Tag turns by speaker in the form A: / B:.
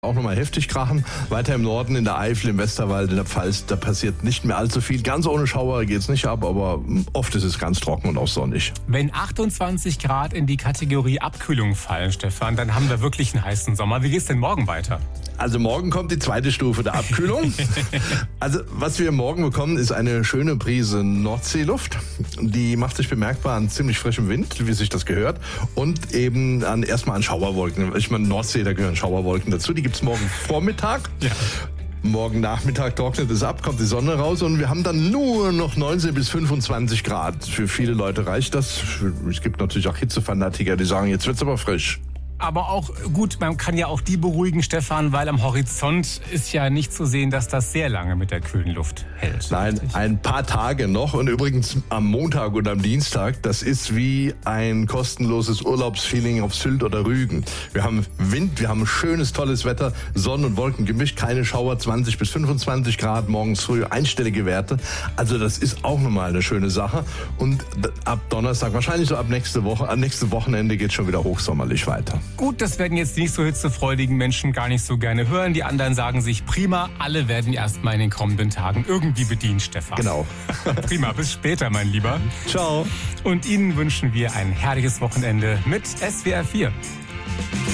A: Auch nochmal heftig krachen. Weiter im Norden, in der Eifel, im Westerwald, in der Pfalz, da passiert nicht mehr allzu viel. Ganz ohne Schauer geht's nicht ab, aber oft ist es ganz trocken und auch sonnig.
B: Wenn 28 Grad in die Kategorie Abkühlung fallen, Stefan, dann haben wir wirklich einen heißen Sommer. Wie geht's denn morgen weiter?
A: Also morgen kommt die zweite Stufe der Abkühlung. Also was wir morgen bekommen, ist eine schöne Prise Nordseeluft. Die macht sich bemerkbar an ziemlich frischem Wind, wie sich das gehört. Und eben erstmal an Schauerwolken. Ich meine, Nordsee, da gehören Schauerwolken dazu. Die gibt's morgen Vormittag. Ja. Morgen Nachmittag trocknet es ab, kommt die Sonne raus und wir haben dann nur noch 19 bis 25 Grad. Für viele Leute reicht das. Es gibt natürlich auch Hitzefanatiker, die sagen, jetzt wird's aber frisch.
B: Aber auch gut, man kann ja auch die beruhigen, Stefan, weil am Horizont ist ja nicht zu sehen, dass das sehr lange mit der kühlen Luft hält.
A: Nein, ein paar Tage noch. Und übrigens am Montag und am Dienstag, das ist wie ein kostenloses Urlaubsfeeling auf Sylt oder Rügen. Wir haben Wind, wir haben schönes, tolles Wetter, Sonne und Wolken gemischt, keine Schauer, 20 bis 25 Grad morgens früh, einstellige Werte. Also das ist auch nochmal eine schöne Sache. Und ab Donnerstag, wahrscheinlich so ab nächste Wochenende geht es schon wieder hochsommerlich weiter.
B: Gut, das werden jetzt die nicht so hitzefreudigen Menschen gar nicht so gerne hören. Die anderen sagen sich, prima, alle werden erstmal in den kommenden Tagen irgendwie bedient, Stefan.
A: Genau.
B: Prima, bis später, mein Lieber.
A: Ciao.
B: Und Ihnen wünschen wir ein herrliches Wochenende mit SWR 4.